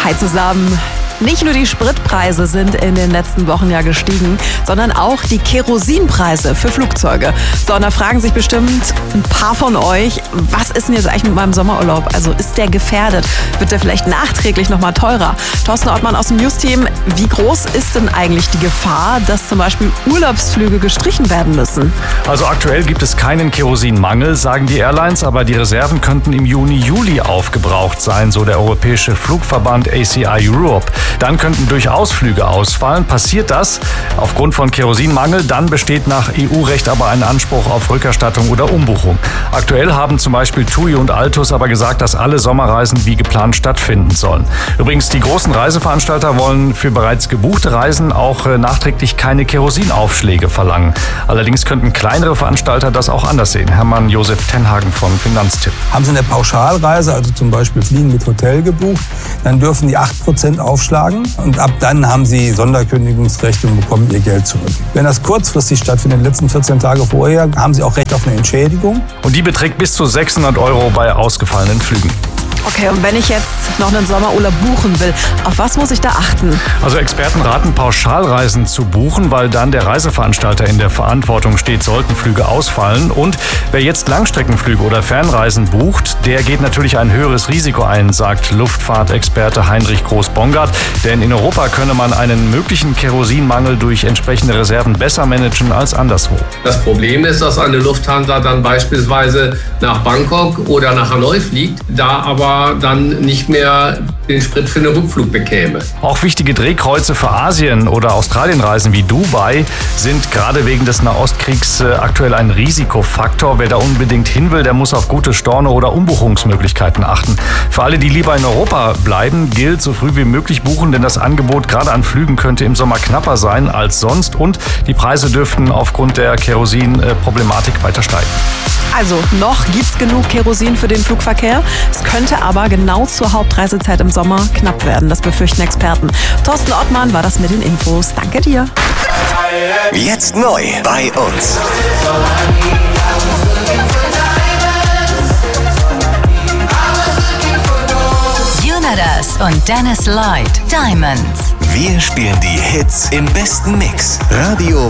Hi zusammen. Nicht nur die Spritpreise sind in den letzten Wochen ja gestiegen, sondern auch die Kerosinpreise für Flugzeuge. So, und da fragen sich bestimmt ein paar von euch, was ist denn jetzt eigentlich mit meinem Sommerurlaub? Also ist der gefährdet? Wird der vielleicht nachträglich nochmal teurer? Thorsten Ortmann aus dem News-Team, wie groß ist denn eigentlich die Gefahr, dass zum Beispiel Urlaubsflüge gestrichen werden müssen? Also aktuell gibt es keinen Kerosinmangel, sagen die Airlines, aber die Reserven könnten im Juni, Juli aufgebraucht sein, so der europäische Flugverband ACI Europe. Dann könnten durchaus Flüge ausfallen. Passiert das aufgrund von Kerosinmangel, dann besteht nach EU-Recht aber ein Anspruch auf Rückerstattung oder Umbuchung. Aktuell haben zum Beispiel TUI und Altus aber gesagt, dass alle Sommerreisen wie geplant stattfinden sollen. Übrigens, die großen Reiseveranstalter wollen für bereits gebuchte Reisen auch nachträglich keine Kerosinaufschläge verlangen. Allerdings könnten kleinere Veranstalter das auch anders sehen. Hermann Josef Tenhagen von Finanztipp. Haben Sie eine Pauschalreise, also zum Beispiel Fliegen mit Hotel gebucht, dann dürfen die 8% aufschlagen und ab dann haben Sie Sonderkündigungsrecht und bekommen Ihr Geld zurück. Wenn das kurzfristig stattfindet, in den letzten 14 Tage vorher, haben Sie auch Recht auf eine Entschädigung. Und die beträgt bis zu 600 € bei ausgefallenen Flügen. Okay, und wenn ich jetzt noch einen Sommerurlaub buchen will, auf was muss ich da achten? Also Experten raten, Pauschalreisen zu buchen, weil dann der Reiseveranstalter in der Verantwortung steht, sollten Flüge ausfallen. Und wer jetzt Langstreckenflüge oder Fernreisen bucht, der geht natürlich ein höheres Risiko ein, sagt Luftfahrtexperte Heinrich Groß-Bongard. Denn in Europa könne man einen möglichen Kerosinmangel durch entsprechende Reserven besser managen als anderswo. Das Problem ist, dass eine Lufthansa dann beispielsweise nach Bangkok oder nach Hanoi fliegt, da aber dann nicht mehr den Sprit für einen Rückflug bekäme. Auch wichtige Drehkreuze für Asien- oder Australienreisen wie Dubai sind gerade wegen des Nahostkriegs aktuell ein Risikofaktor. Wer da unbedingt hin will, der muss auf gute Storno- oder Umbuchungsmöglichkeiten achten. Für alle, die lieber in Europa bleiben, gilt so früh wie möglich buchen, denn das Angebot gerade an Flügen könnte im Sommer knapper sein als sonst und die Preise dürften aufgrund der Kerosin-Problematik weiter steigen. Also noch gibt's genug Kerosin für den Flugverkehr. Es könnte aber genau zur Hauptreisezeit im Sommer knapp werden. Das befürchten Experten. Thorsten Ortmann war das mit den Infos. Danke dir. Jetzt neu bei uns. Jonas und Dennis Lloyd, Diamonds. Wir spielen die Hits im besten Mix. Radio